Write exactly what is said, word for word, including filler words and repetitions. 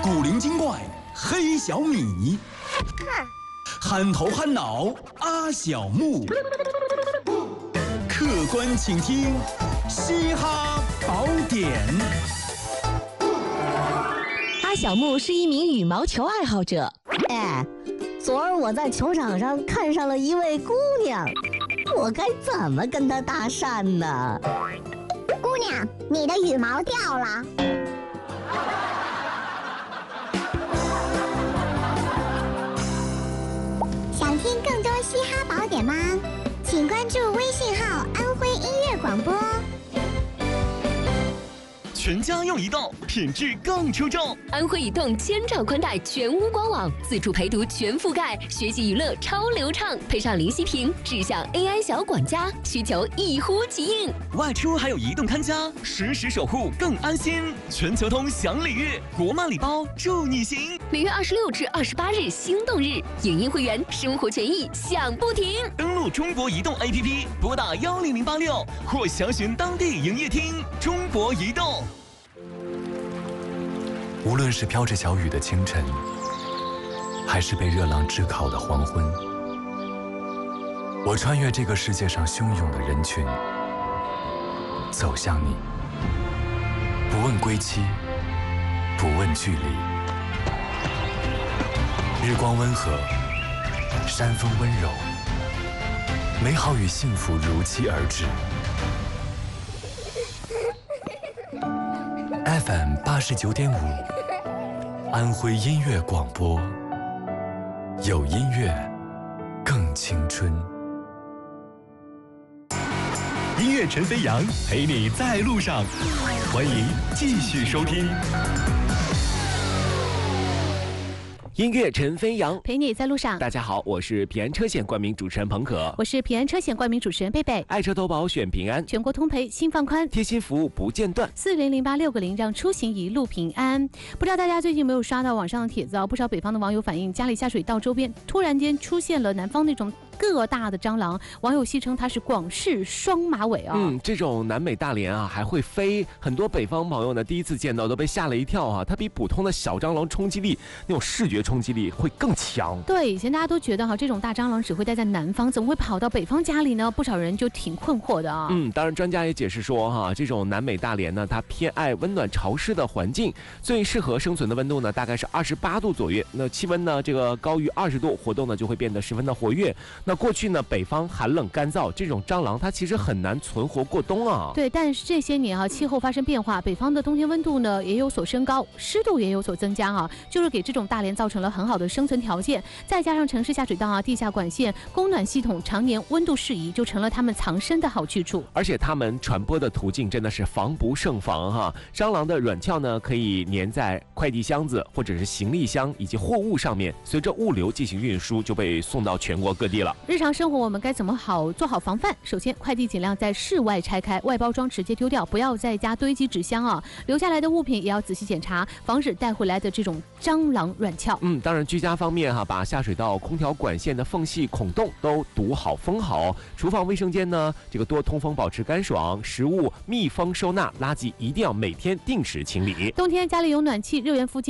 古灵精怪黑小米，憨头憨脑阿小木，客官请听嘻哈宝典。 阿小木是一名羽毛球爱好者。 哎，昨儿我在球场上看上了一位姑娘，我该怎么跟她搭讪呢？ 姑娘，你的羽毛掉了。想听更多嘻哈宝典吗？请关注微信号“安徽音乐广播”。 全家用移动，品质更出众。 安徽移动千兆宽带全屋官网，自助陪读全覆盖，学习娱乐超流畅，配上灵犀屏，智享 A I 小管家，需求一呼即应。 外出还有移动看家，实时守护更安心。全球通享礼遇，国漫礼包助你行。 每月二十六至二十八日心动日，影音会员生活权益享不停。 登录中国移动 A P P， 拨打幺零零八六或详询当地营业厅。中国移动。 无论是飘着小雨的清晨，还是被热浪炙烤的黄昏，我穿越这个世界上汹涌的人群，走向你，不问归期，不问距离。日光温和，山风温柔，美好与幸福如期而至。F M 八十九点五，安徽音乐广播，有音乐，更青春。 音乐陈飞扬陪你在路上，欢迎继续收听。 音乐陈飞扬陪你在路上。 大家好，我是平安车险冠名主持人彭可， 我是平安车险冠名主持人贝贝。 爱车投保选平安， 全国通赔心放宽， 贴心服务不间断。 四零零八六个零，让出行一路平安。不知道大家最近有没有刷到网上的帖子啊？不少北方的网友反映，家里下水道周边突然间出现了南方那种个大的蟑螂，网友戏称它是广式双马尾啊。 嗯，这种南美大蠊啊还会飞，很多北方朋友呢第一次见到都被吓了一跳啊！它比普通的小蟑螂冲击力，那种视觉冲击力会更强。 对，以前大家都觉得哈，这种大蟑螂只会待在南方，怎么会跑到北方家里呢？不少人就挺困惑的啊。 嗯，当然专家也解释说哈，这种南美大蠊呢，它偏爱温暖潮湿的环境，最适合生存的温度呢大概是二十八度左右。那气温呢这个高于二十度，活动呢就会变得十分的活跃。那过去呢，北方寒冷干燥，这种蟑螂它其实很难存活过冬啊。 对，但是这些年啊，气候发生变化，北方的冬天温度呢也有所升高，湿度也有所增加啊，就是给这种大蠊造成了很好的生存条件。再加上城市下水道啊、地下管线、供暖系统常年温度适宜，就成了它们藏身的好去处。 而且它们传播的途径真的是防不胜防哈。蟑螂的卵鞘呢可以粘在快递箱子或者是行李箱以及货物上面，随着物流进行运输，就被送到全国各地了。 日常生活我们该怎么好做好防范？首先，快递尽量在室外拆开，外包装直接丢掉，不要在家堆积纸箱啊。留下来的物品也要仔细检查，防止带回来的这种蟑螂卵鞘。 嗯，当然居家方面哈，把下水道、空调管线的缝隙、孔洞都堵好、封好。厨房、卫生间呢，这个多通风，保持干爽。食物密封收纳，垃圾一定要每天定时清理。 冬天家里有暖气，热源附近